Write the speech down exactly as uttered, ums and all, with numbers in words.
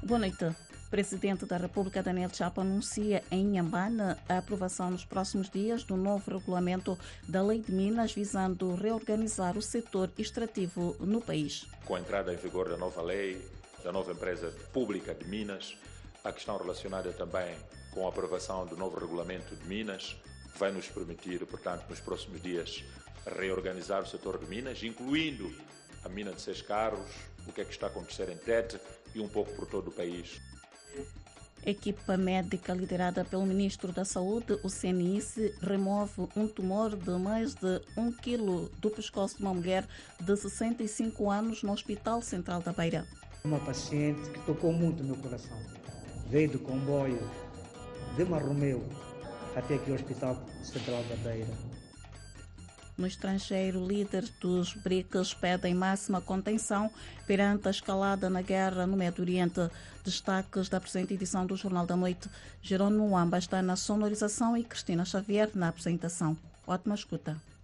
Boa noite. O Presidente da República, Daniel Chapo, anuncia em Inhambane a aprovação nos próximos dias do novo regulamento da Lei de Minas, visando reorganizar o setor extrativo no país. Com a entrada em vigor da nova lei, da nova empresa pública de Minas, a questão relacionada também com a aprovação do novo regulamento de Minas vai nos permitir, portanto, nos próximos dias, reorganizar o setor de Minas, incluindo a mina de Seis Carros, o que é que está a acontecer em Tete e um pouco por todo o país. Equipa médica liderada pelo Ministro da Saúde, o C N I S, remove um tumor de mais de um quilo do pescoço de uma mulher de sessenta e cinco anos no Hospital Central da Beira. Uma paciente que tocou muito o meu coração. Veio do comboio de Marromeu até aqui ao Hospital Central da Beira. No estrangeiro, líderes dos B R I C S pedem máxima contenção perante a escalada na guerra no Médio Oriente. Destaques da presente edição do Jornal da Noite. Jerônimo Wamba está na sonorização e Cristina Xavier na apresentação. Ótima escuta.